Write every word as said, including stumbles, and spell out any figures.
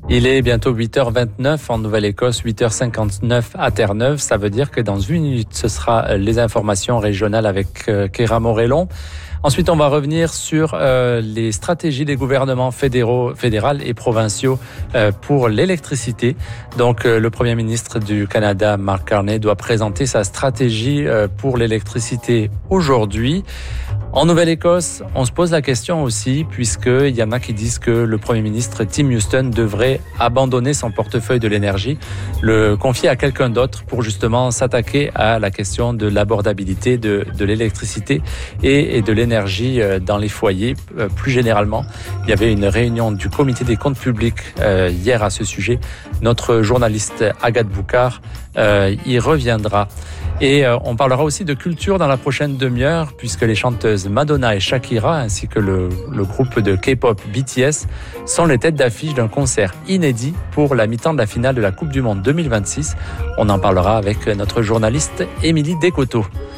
Il est bientôt huit heures vingt-neuf en Nouvelle-Écosse, huit heures cinquante-neuf à Terre-Neuve. Ça veut dire que dans une minute, ce sera les informations régionales avec euh, Kéra Morellon. Ensuite, on va revenir sur euh, les stratégies des gouvernements fédéraux, fédéral et provinciaux euh, pour l'électricité. Donc, euh, le Premier ministre du Canada, Mark Carney, doit présenter sa stratégie euh, pour l'électricité aujourd'hui. En Nouvelle-Écosse, on se pose la question aussi, puisqu'il y en a qui disent que le Premier ministre Tim Houston devrait abandonner son portefeuille de l'énergie, le confier à quelqu'un d'autre pour justement s'attaquer à la question de l'abordabilité de, de l'électricité et, et de l'énergie dans les foyers. Plus généralement, il y avait une réunion du comité des comptes publics euh, hier à ce sujet. Notre journaliste Agathe Boucard euh, y reviendra. Et euh, on parlera aussi de culture dans la prochaine demi-heure, puisque les chanteuses Madonna et Shakira, ainsi que le, le groupe de K-pop B T S, sont les têtes d'affiche d'un concert inédit pour la mi-temps de la finale de la Coupe du Monde deux mille vingt-six. On en parlera avec notre journaliste Émilie Descoteaux.